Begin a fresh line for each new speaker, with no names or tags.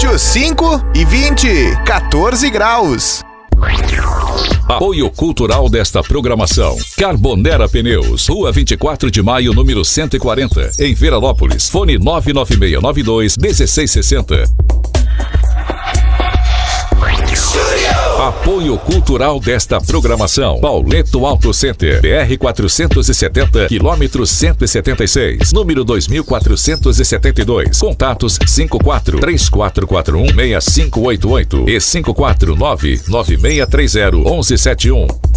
Número 5 e 20, 14 graus.
Apoio cultural desta programação: Carbonera Pneus, Rua 24 de Maio, número 140, em Veranópolis. Fone 99692-1660. Apoio cultural desta programação: Pauleto Auto Center, BR 470, quilômetro 176, número 2472. Contatos 54-3441-6588 e 549-9630-1171.